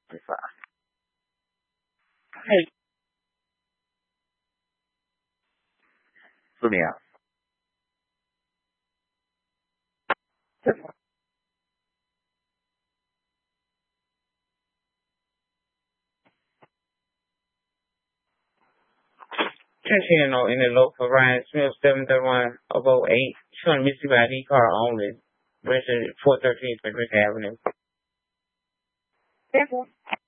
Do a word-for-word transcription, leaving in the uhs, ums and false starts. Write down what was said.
Hey, put me out. Ten on in the local Ryan Smith, seven thirty-one of oh eight, showing Mississippi I D car only. Registered four thirteen Frederick Avenue.